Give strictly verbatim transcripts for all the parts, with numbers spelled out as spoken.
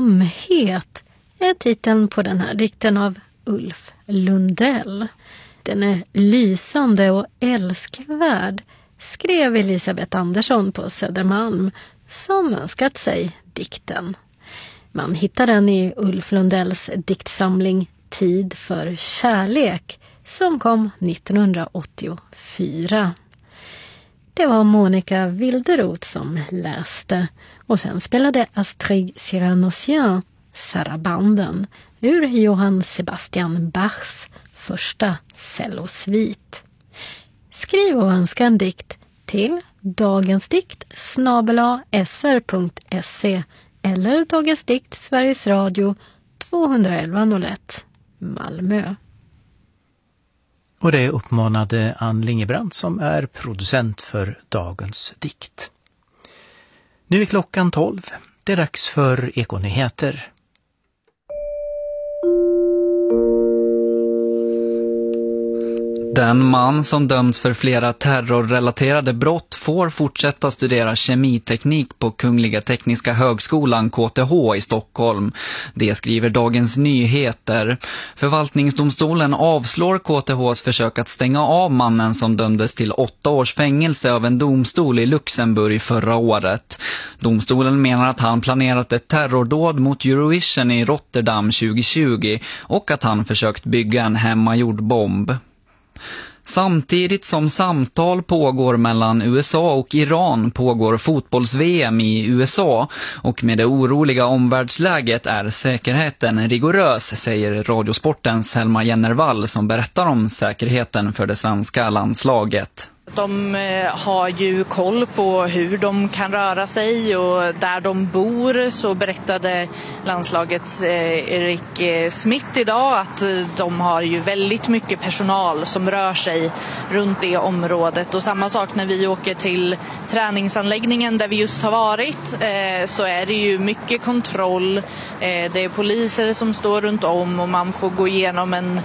Ömhet är titeln på den här dikten av Ulf Lundell. Den är lysande och älskvärd, skrev Elisabeth Andersson på Södermalm, som önskat sig dikten. Man hittar den i Ulf Lundells diktsamling Tid för kärlek, som kom nittonhundraåttiofyra. Det var Monica Wilderoth som läste, och sen spelade Astrid Cyranossian Sarabanden ur Johann Sebastian Bachs första cellosvit. Skriv och önska en dikt till dagensdikt snabel-a s r punkt se eller Dagens dikt, Sveriges Radio, tvåhundraelva noll ett, Malmö. Och det uppmanade Ann Lingebrandt som är producent för dagens dikt. Nu är klockan tolv. Det är dags för Ekonyheter. Den man som dömts för flera terrorrelaterade brott får fortsätta studera kemiteknik på Kungliga Tekniska högskolan K T H i Stockholm. Det skriver Dagens Nyheter. Förvaltningsdomstolen avslår K T H:s försök att stänga av mannen som dömdes till åtta års fängelse av en domstol i Luxemburg förra året. Domstolen menar att han planerat ett terrordåd mot Eurovision i Rotterdam tjugohundratjugo och att han försökt bygga en hemmagjord bomb. Samtidigt som samtal pågår mellan U S A och Iran pågår fotbolls-V M i U S A, och med det oroliga omvärldsläget är säkerheten rigorös, säger Radiosportens Selma Jennervall som berättar om säkerheten för det svenska landslaget. De har ju koll på hur de kan röra sig, och där de bor så berättade landslagets Erik Smith idag att de har ju väldigt mycket personal som rör sig runt det området. Och samma sak när vi åker till träningsanläggningen där vi just har varit, så är det ju mycket kontroll. Det är poliser som står runt om och man får gå igenom en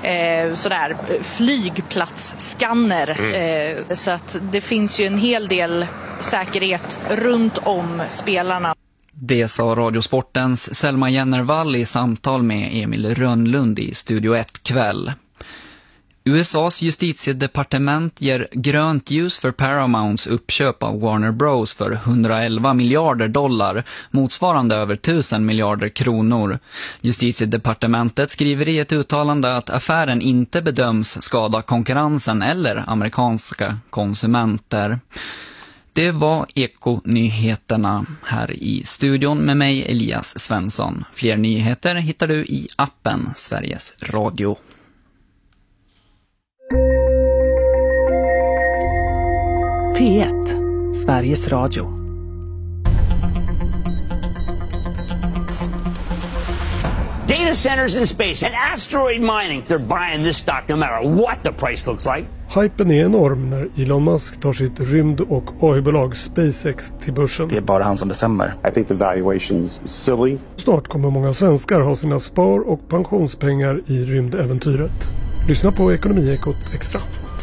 sådär flygplatsskanner. Mm. Så att det finns ju en hel del säkerhet runt om spelarna. Det sa Radiosportens Selma Jennervall i samtal med Emil Rönnlund i Studio ett kväll. U S A:s justitiedepartement ger grönt ljus för Paramounts uppköp av Warner Bros för hundraelva miljarder dollar, motsvarande över tusen miljarder kronor. Justitiedepartementet skriver i ett uttalande att affären inte bedöms skada konkurrensen eller amerikanska konsumenter. Det var Ekonyheterna här i studion med mig, Elias Svensson. Fler nyheter hittar du i appen Sveriges Radio. P ett, Sveriges Radio. Data centers in space and asteroid mining. They're buying this stock no matter what the price looks like. Hypen är enorm när Elon Musk tar sitt rymd- och A I-bolag SpaceX till börsen. Det är bara han som bestämmer. I think the valuation's silly. Snart kommer många svenskar ha sina spar- och pensionspengar i rymdäventyret. Lyssna på Ekonomiekot Extra.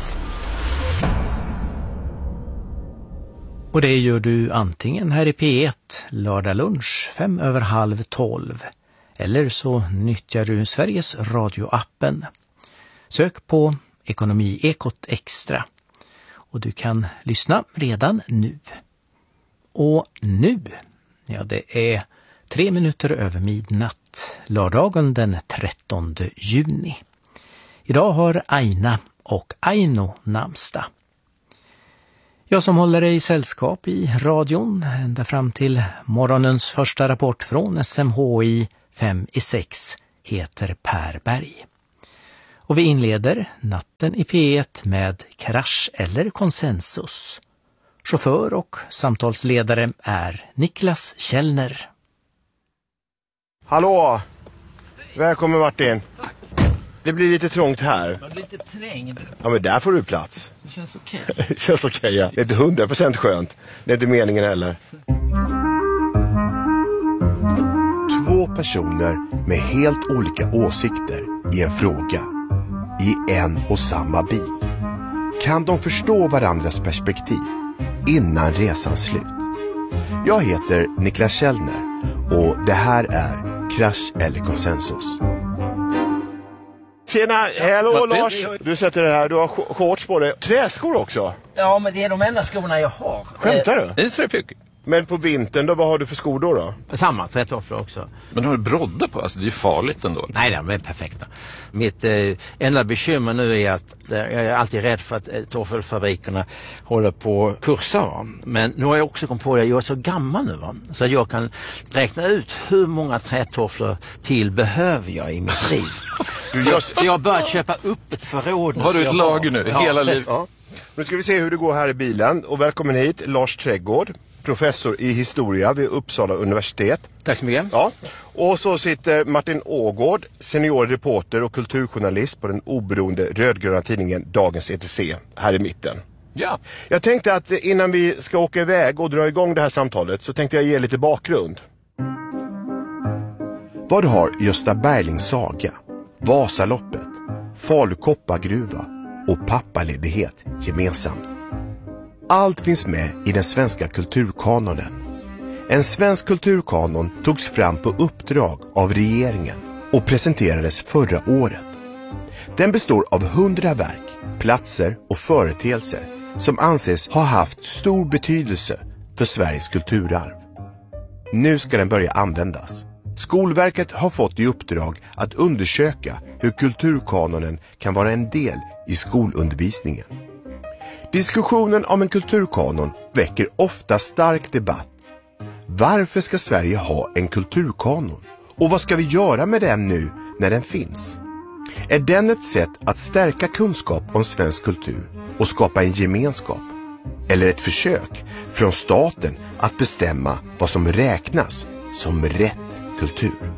Och det gör du antingen här i P ett lördag lunch fem över halv tolv. Eller så nyttjar du Sveriges Radio-appen. Sök på Ekonomiekot Extra. Och du kan lyssna redan nu. Och nu, ja det är tre minuter över midnatt. Lördagen den trettonde juni. Idag har Aina och Aino namnsdag. Jag som håller dig i sällskap i radion ända fram till morgonens första rapport från S M H I fem i sex heter Per Berg. Och vi inleder natten i P ett med krasch eller konsensus. Chaufför och samtalsledare är Niklas Källner. Hallå! Välkommen Martin. Tack. Det blir lite trångt här. Det blir lite trängd. Ja, men där får du plats. Det känns okej. Okay. Det känns okej, okay, ja. Det är inte hundra procent skönt. Det är inte meningen heller. Två personer med helt olika åsikter i en fråga. I en och samma bil. Kan de förstå varandras perspektiv innan resans slut? Jag heter Niklas Källner och Det här är Krasch eller konsensus. Tjena, hallå Lars. Du sätter det här, du har shorts på dig. Träskor också? Ja, men det är de enda skorna jag har. Skämtar du? Det är träpyck. Men på vintern då, vad har du för skor då då? Samma trätofflor också. Men har du brodda på? Alltså det är ju farligt ändå. Nej, de är perfekta. Mitt eh, enda bekymmer nu är att eh, jag är alltid rädd för att eh, toffelfabrikerna håller på att kursa. Va? Men nu har jag också kommit på det, jag är så gammal nu va? Så att jag kan räkna ut hur många trätofflor till behöver jag i mitt liv. så, så jag har börjat köpa upp ett förråd. Har du ett lager nu, ja, hela livet? Ja. Nu ska vi se hur det går här i bilen. Och välkommen hit, Lars Trädgård. Professor i historia vid Uppsala universitet. Tack så mycket. Ja. Och så sitter Martin Ågård, senior reporter och kulturjournalist på den oberoende rödgröna tidningen Dagens E T C här i mitten. Ja. Jag tänkte att innan vi ska åka iväg och dra igång det här samtalet så tänkte jag ge lite bakgrund. Vad har Gösta Berlings saga, Vasaloppet, Falu koppargruva och pappaledighet gemensamt? Allt finns med i den svenska kulturkanonen. En svensk kulturkanon togs fram på uppdrag av regeringen och presenterades förra året. Den består av hundra verk, platser och företeelser som anses ha haft stor betydelse för Sveriges kulturarv. Nu ska den börja användas. Skolverket har fått i uppdrag att undersöka hur kulturkanonen kan vara en del i skolundervisningen. Diskussionen om en kulturkanon väcker ofta stark debatt. Varför ska Sverige ha en kulturkanon? Och vad ska vi göra med den nu när den finns? Är den ett sätt att stärka kunskap om svensk kultur och skapa en gemenskap? Eller ett försök från staten att bestämma vad som räknas som rätt kultur?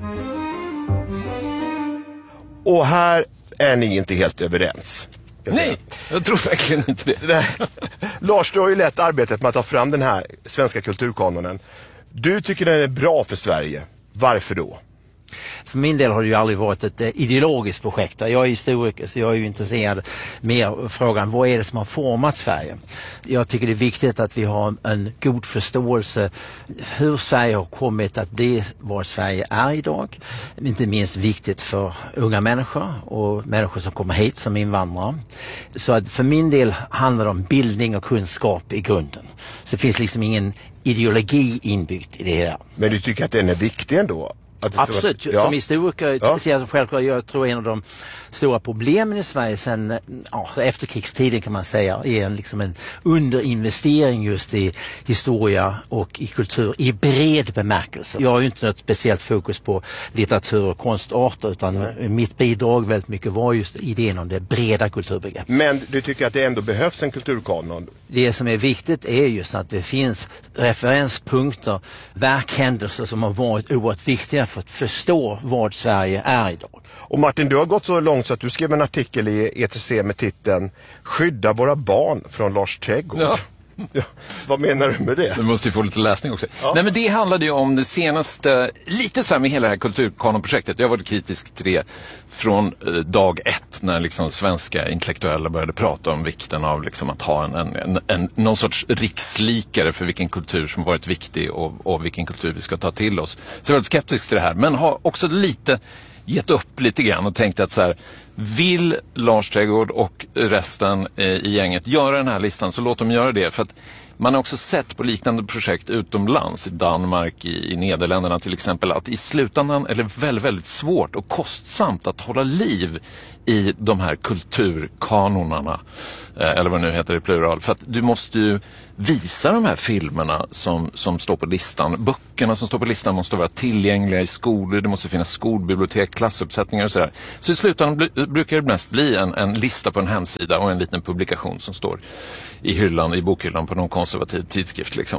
Och här är ni inte helt överens. Jag Nej, jag tror verkligen inte det. Lars, du har ju lett arbetet med att ta fram den här svenska kulturkanonen. Du tycker den är bra för Sverige. Varför då? För min del har det ju aldrig varit ett eh, ideologiskt projekt. Jag är historiker så jag är ju intresserad mer av frågan vad är det som har format Sverige. Jag tycker det är viktigt att vi har en god förståelse hur Sverige har kommit att bli vad Sverige är idag. Inte minst viktigt för unga människor och människor som kommer hit som invandrare. Så att för min del handlar det om bildning och kunskap i grunden. Så det finns liksom ingen ideologi inbyggt i det här. Men du tycker att den är viktig ändå? Absolut, ja. Som historiker ja. ser jag självklart, jag tror en av de stora problemen i Sverige sen ja, efterkrigstiden kan man säga är en, liksom en underinvestering just i historia och i kultur i bred bemärkelse. Jag har ju inte något speciellt fokus på litteratur och konstarter utan mm. mitt bidrag väldigt mycket var just idén om det breda kulturbegreppet. Men du tycker att det ändå behövs en kulturkanon? Det som är viktigt är just att det finns referenspunkter, verkhändelser som har varit oerhört viktiga för att förstå vad Sverige är idag. Och Martin, du har gått så långt så att du skrev en artikel i E T C med titeln Skydda våra barn från Lars Trädgård. Ja. Ja, vad menar du med det? Du måste ju få lite läsning också. Ja. Nej, men det handlade ju om det senaste, lite så här med hela det här kulturkanonprojektet. Jag var kritisk till det från eh, dag ett när liksom svenska intellektuella började prata om vikten av liksom att ha en, en, en, en, någon sorts rikslikare för vilken kultur som varit viktig och, och vilken kultur vi ska ta till oss. Så jag var skeptisk till det här, men har också lite gett upp lite grann och tänkt att så här, vill Lars Trädgård och resten eh, i gänget göra den här listan så låt dem göra det. För att man har också sett på liknande projekt utomlands, i Danmark, i, i Nederländerna till exempel, att i slutändan är det väldigt, väldigt svårt och kostsamt att hålla liv i de här kulturkanonerna, eh, eller vad det nu heter i plural. För att du måste ju visa de här filmerna som, som står på listan. Böckerna som står på listan måste vara tillgängliga i skolor, det måste finnas skolbibliotek, klassuppsättningar och sådär. Så i slutändan bli, brukar det mest bli en, en lista på en hemsida och en liten publikation som står i hyllan, i bokhyllan på någon konservativ tidskrift liksom.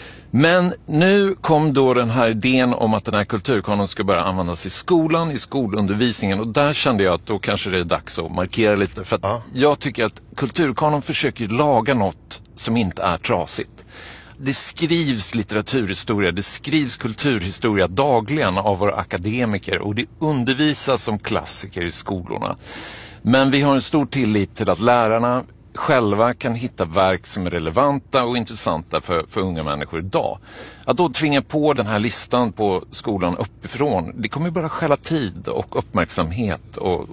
Men nu kom då den här idén om att den här kulturkanon ska börja användas i skolan, i skolundervisningen, och där kände jag att då kanske det är dags att markera lite, för att ja. jag tycker att kulturkanon försöker laga något som inte är trasigt. Det skrivs litteraturhistoria, det skrivs kulturhistoria dagligen av våra akademiker och det undervisas som klassiker i skolorna. Men vi har en stor tillit till att lärarna själva kan hitta verk som är relevanta och intressanta för, för unga människor idag. Att då tvinga på den här listan på skolan uppifrån, det kommer ju bara stjäla tid och uppmärksamhet och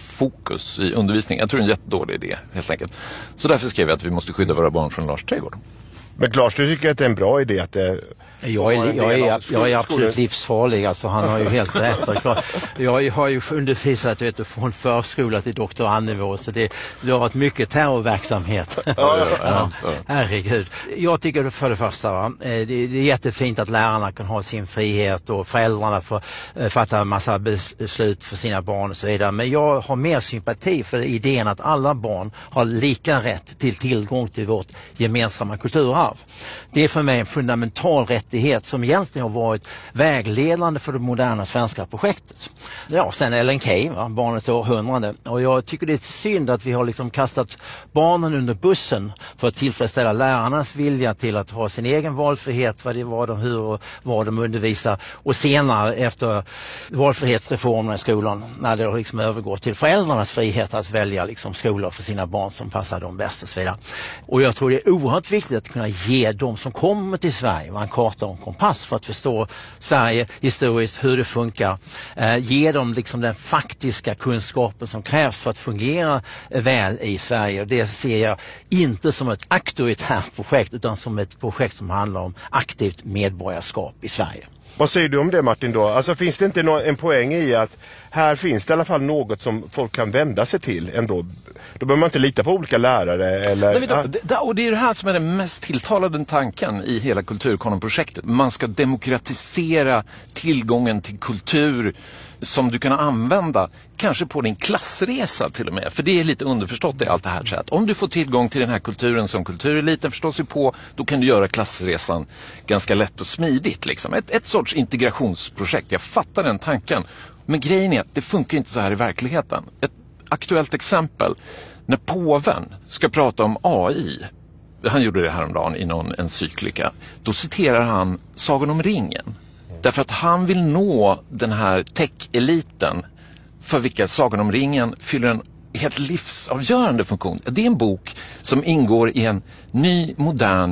fokus i undervisning. Jag tror det är en jättedålig idé, helt enkelt. Så därför skrev jag att vi måste skydda våra barn från Lars trädgård. Men Lars, du tycker att det är en bra idé att det... Jag är, jag, är, jag är absolut livsfarlig, alltså han har ju helt rätt. Klart. Jag har ju undervisat vet du, från förskola till doktorandnivå, så det, det har varit mycket terrorverksamhet. Ja, ja, ja. Herregud. Jag tycker för det första, va, det, det är jättefint att lärarna kan ha sin frihet och föräldrarna får fatta en massa beslut för sina barn och så vidare. Men jag har mer sympati för idén att alla barn har lika rätt till tillgång till vårt gemensamma kulturarv. Det är för mig en fundamental rätt som egentligen har varit vägledande för det moderna svenska projektet. Ja, sen Ellen Key, va, barnets århundrade. Och jag tycker det är synd att vi har liksom kastat barnen under bussen för att tillfredsställa lärarnas vilja till att ha sin egen valfrihet, vad det var de, hur och vad de undervisar. Och senare efter valfrihetsreformen i skolan, när det liksom övergår till föräldrarnas frihet att välja liksom skolor för sina barn som passar dem bäst och så vidare. Och jag tror det är oerhört viktigt att kunna ge dem som kommer till Sverige en karta och en kompass för att förstå Sverige historiskt, hur det funkar. Eh, ge dem liksom den faktiska kunskapen som krävs för att fungera väl i Sverige. Och det ser jag inte som ett auktoritärt projekt utan som ett projekt som handlar om aktivt medborgarskap i Sverige. Vad säger du om det, Martin, då? Alltså finns det inte en poäng i att här finns det i alla fall något som folk kan vända sig till ändå? Då behöver man inte lita på olika lärare eller... Nej, men då, och det är det här som är den mest tilltalade tanken i hela Kulturkanon-projektet. Man ska demokratisera tillgången till kultur som du kan använda kanske på din klassresa till och med. För det är lite underförstått i allt det här. Så att om du får tillgång till den här kulturen som kultureliten förstår sig på, då kan du göra klassresan ganska lätt och smidigt. Liksom. Ett, ett sorts integrationsprojekt. Jag fattar den tanken. Men grejen är att det funkar inte så här i verkligheten. Ett aktuellt exempel. När påven ska prata om A I, han gjorde det häromdagen i någon encyklika, då citerar han Sagan om ringen. Därför att han vill nå den här tech-eliten för vilka Sagan om ringen fyller en helt livsavgörande funktion. Det är en bok som ingår i en ny, modern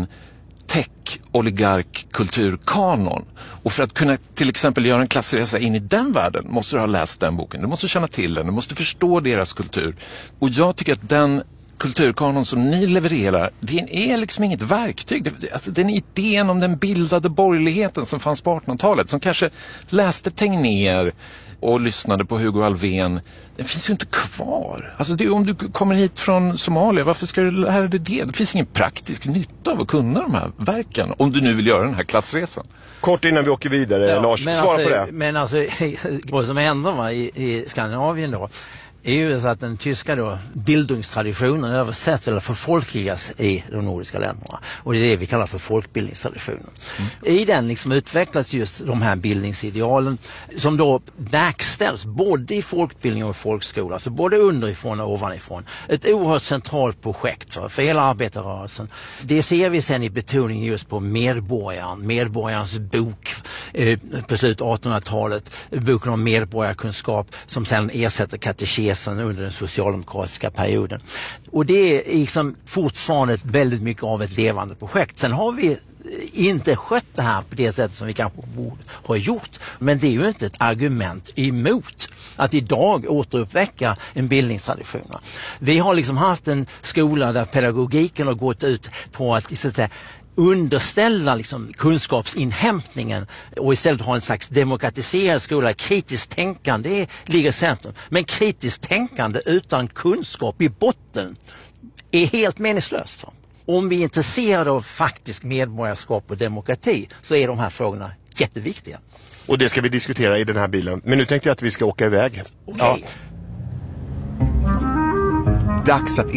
tech-oligark-kulturkanon. Och för att kunna till exempel göra en klassresa in i den världen måste du ha läst den boken. Du måste känna till den, du måste förstå deras kultur. Och jag tycker att den kulturkanon som ni levererar, det är liksom inget verktyg. Alltså, den idén om den bildade borgerligheten som fanns på artonhundratalet, som kanske läste Tegnér och lyssnade på Hugo Alfvén, den finns ju inte kvar. Alltså det, om du kommer hit från Somalia, varför ska du lära dig det? Det finns ingen praktisk nytta av att kunna de här verken, om du nu vill göra den här klassresan. Kort innan vi åker vidare, ja, Lars, svara alltså, på det. Men alltså, vad som händer va, i, i Skandinavien då, är ju så att den tyska då, bildungstraditionen översätts eller förfolkligas i de nordiska länderna. Och det är det vi kallar för folkbildningstraditionen. Mm. I den liksom utvecklas just de här bildningsidealen som då verkställs både i folkbildning och i folkskola. Alltså både underifrån och ovanifrån. Ett oerhört centralt projekt för, för hela arbetarrörelsen. Det ser vi sen i betoning just på medborgaren. Medborgarens bok eh, på slutet av artonhundratalet. Boken om medborgarkunskap som sen ersätter katekesen under den socialdemokratiska perioden. Och det är liksom fortfarande ett väldigt mycket av ett levande projekt. Sen har vi inte skött det här på det sättet som vi kanske borde ha gjort. Men det är ju inte ett argument emot att idag återuppväcka en bildningstradition. Vi har liksom haft en skola där pedagogiken har gått ut på att, så att säga, underställa liksom kunskapsinhämtningen och istället ha en slags demokratiserad skola. Kritiskt tänkande ligger i centrum. Men kritiskt tänkande utan kunskap i botten är helt meningslöst. Om vi är intresserade av faktisk medborgarskap och demokrati så är de här frågorna jätteviktiga. Och det ska vi diskutera i den här bilen. Men nu tänkte jag att vi ska åka iväg. Okay. Ja. Dags att